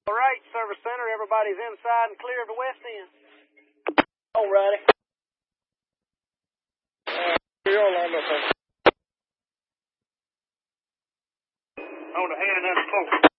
All right, Service Center, everybody's inside and clear of the west end. All righty. You're all on the phone. On the hand, that's close.